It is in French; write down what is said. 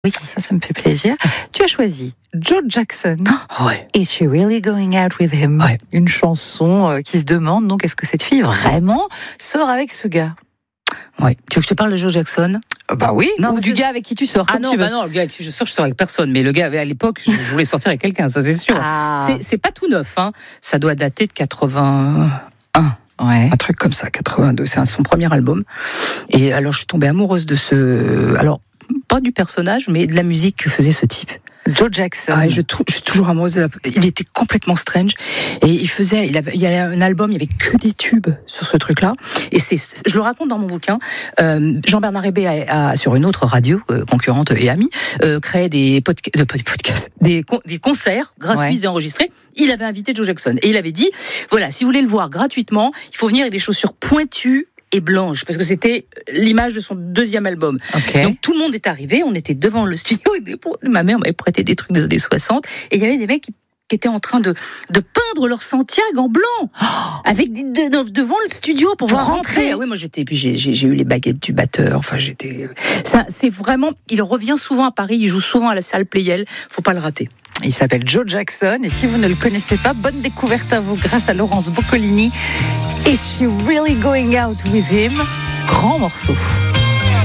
Oui, ça me fait plaisir. Tu as choisi Joe Jackson. Ouais. Is she really going out with him? Ouais. Une chanson qui se demande donc est-ce que cette fille vraiment sort avec ce gars? Ouais. Tu veux que je te parle de Joe Jackson? Bah oui. Non, ou du gars avec qui tu sors. Ah comme non, tu veux. bah non, le gars avec qui je sors avec personne. Mais le gars, à l'époque, je voulais sortir avec quelqu'un, ça c'est sûr. Ah. C'est pas tout neuf, hein. Ça doit dater de 81. Ouais. Un truc comme ça, 82. C'est son premier album. Et alors, je suis tombée amoureuse de ce. Alors, pas du personnage, mais de la musique que faisait ce type. Joe Jackson. Ah, je suis toujours amoureuse de il était complètement strange. Et il y avait un album, il y avait que des tubes sur ce truc-là. Et je le raconte dans mon bouquin. Jean-Bernard Hébé a sur une autre radio, concurrente et amie, créé des podcasts, des concerts gratuits et enregistrés. Il avait invité Joe Jackson. Et il avait dit, voilà, si vous voulez le voir gratuitement, il faut venir avec des chaussures pointues et blanche, parce que c'était l'image de son deuxième album. Okay. Donc tout le monde est arrivé, on était devant le studio, et ma mère m'avait prêté des trucs des années 60, et il y avait des mecs qui étaient en train de peindre leur Santiago en blanc, avec devant le studio pour pouvoir rentrer. Ah oui, moi j'ai eu les baguettes du batteur, enfin ça, c'est vraiment, il revient souvent à Paris, il joue souvent à la salle Playel, faut pas le rater. Il s'appelle Joe Jackson, et si vous ne le connaissez pas, bonne découverte à vous grâce à Laurence Boccolini. Is she really going out with him? Grand morceau.